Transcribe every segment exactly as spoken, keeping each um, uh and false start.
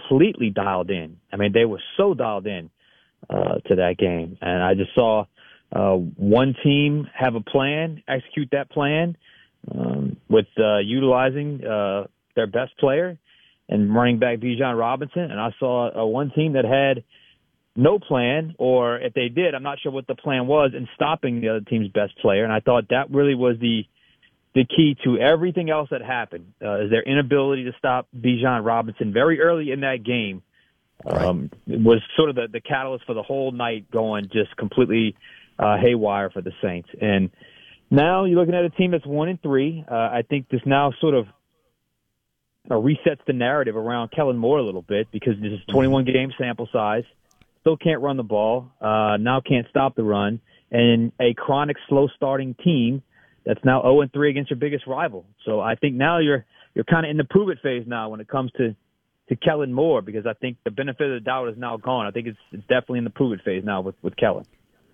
completely dialed in. I mean, they were so dialed in uh, to that game. And I just saw uh, one team have a plan, execute that plan um, with uh, utilizing uh, their best player and running back Bijan Robinson. And I saw uh, one team that had no plan, or if they did, I'm not sure what the plan was, in stopping the other team's best player. And I thought that really was the the key to everything else that happened, uh, is their inability to stop Bijan Robinson very early in that game. Um, right. Was sort of the, the catalyst for the whole night going just completely uh, haywire for the Saints. And now you're looking at a team that's one and three. Uh, I think this now sort of uh, resets the narrative around Kellen Moore a little bit, because this is twenty-one game sample size. Still can't run the ball, uh, now can't stop the run, and a chronic slow-starting team that's now oh and three against your biggest rival. So I think now you're you're kind of in the prove-it phase now when it comes to, to Kellen Moore, because I think the benefit of the doubt is now gone. I think it's, it's definitely in the prove-it phase now with, with Kellen.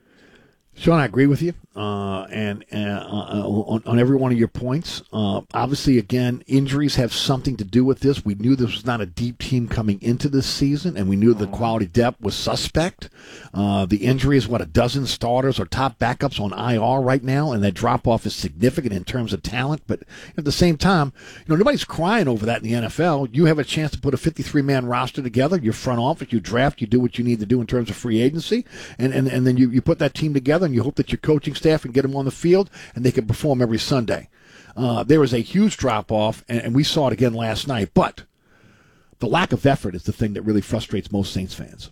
Sean, I agree with you, uh, and uh, on, on every one of your points. Uh, obviously, again, injuries have something to do with this. We knew this was not a deep team coming into this season, and we knew the quality depth was suspect. Uh, the injury is, what, a dozen starters or top backups on I R right now, and that drop-off is significant in terms of talent. But at the same time, you know, nobody's crying over that in the N F L. You have a chance to put a fifty-three man roster together. Your front office, you draft, you do what you need to do in terms of free agency, and, and, and then you, you put that team together, and you hope that your coaching staff can get them on the field and they can perform every Sunday. Uh, there was a huge drop-off, and, and we saw it again last night. But the lack of effort is the thing that really frustrates most Saints fans.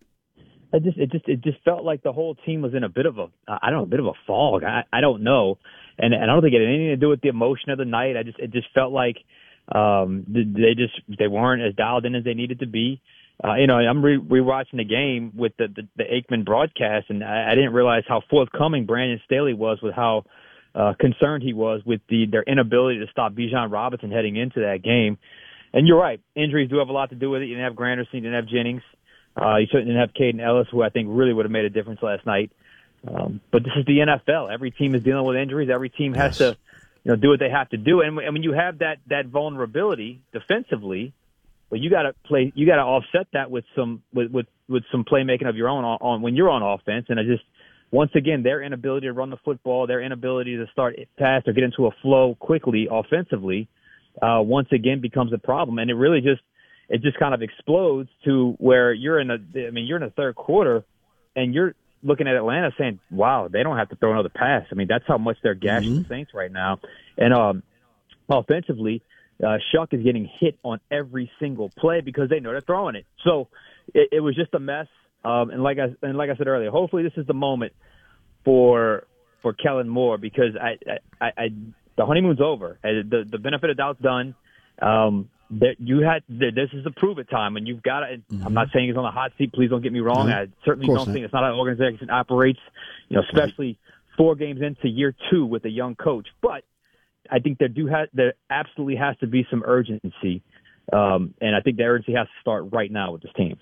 It just, it just, it just felt like the whole team was in a bit of a, I don't know, a bit of a fog. I, I don't know, and and I don't think it had anything to do with the emotion of the night. I just, it just felt like um, they just, they weren't as dialed in as they needed to be. Uh, you know, I'm re- rewatching the game with the, the, the Aikman broadcast, and I, I didn't realize how forthcoming Brandon Staley was with how uh, concerned he was with the their inability to stop Bijan Robinson heading into that game. And you're right, injuries do have a lot to do with it. You didn't have Granderson, you didn't have Jennings. Uh, you certainly didn't have Caden Ellis, who I think really would have made a difference last night. Um, but this is the N F L. Every team is dealing with injuries. Every team has yes. to, you know, do what they have to do. And, and when you have that that vulnerability defensively, well, you got to play. You got to offset that with some with, with with some playmaking of your own on, on when you're on offense. And I just once again their inability to run the football, their inability to start fast or get into a flow quickly offensively, uh, once again becomes a problem. And it really just it just kind of explodes to where you're in the. I mean, you're in the third quarter, and you're looking at Atlanta saying, "Wow, they don't have to throw another pass." I mean, that's how much they're gashing mm-hmm. the Saints right now. And um, offensively. Uh, Shuck is getting hit on every single play because they know they're throwing it. So it, it was just a mess. Um, and like I and like I said earlier, hopefully this is the moment for for Kellen Moore, because I, I, I the honeymoon's over. The the benefit of doubt's done. Um, that you had this is the prove it time, and you've got to. Mm-hmm. I'm not saying he's on the hot seat. Please don't get me wrong. Mm-hmm. I certainly don't not. think it's not how an organization operates. You know, especially right. four games into year two with a young coach, but. I think there do have there absolutely has to be some urgency, um, and I think the urgency has to start right now with this team.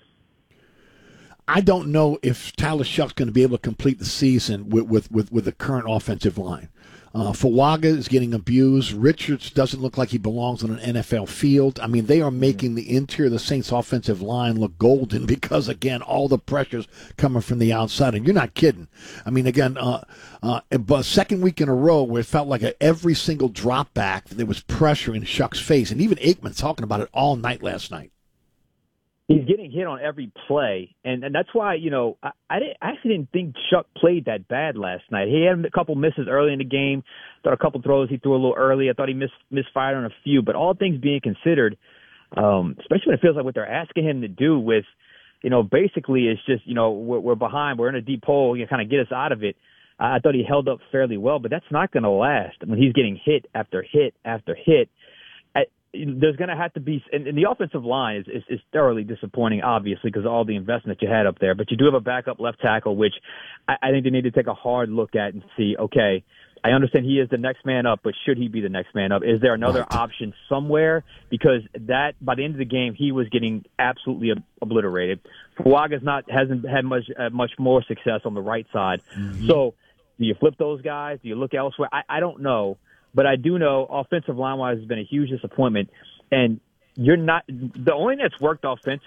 I don't know if Tyler Shuck's going to be able to complete the season with with, with, with the current offensive line. Uh, Fuaga is getting abused. Richards doesn't look like he belongs on an N F L field. I mean, they are making the interior of the Saints offensive line look golden because, again, all the pressure's coming from the outside. And you're not kidding. I mean, again, uh, uh, but second week in a row where it felt like a, every single drop back, there was pressure in Shuck's face. And even Aikman talking about it all night last night. He's getting hit on every play, and, and that's why, you know, I, I, didn't, I actually didn't think Shuck played that bad last night. He had a couple misses early in the game. Thought a couple throws he threw a little early. I thought he missed misfired on a few. But all things being considered, um, especially when it feels like what they're asking him to do with, you know, basically it's just, you know, we're, we're behind. We're in a deep hole. You know, kind of get us out of it. I, I thought he held up fairly well, but that's not going to last. When he's getting hit after hit after hit, there's going to have to be, and, and the offensive line is, is, is thoroughly disappointing, obviously, because of all the investment that you had up there. But you do have a backup left tackle, which I, I think they need to take a hard look at and see, okay, I understand he is the next man up, but should he be the next man up? Is there another right. option somewhere? Because that, by the end of the game, he was getting absolutely ob- obliterated. Fuaga's not, hasn't had much, uh, much more success on the right side. Mm-hmm. So do you flip those guys? Do you look elsewhere? I, I don't know. But I do know offensive line-wise has been a huge disappointment. And you're not – the only thing that's worked offensively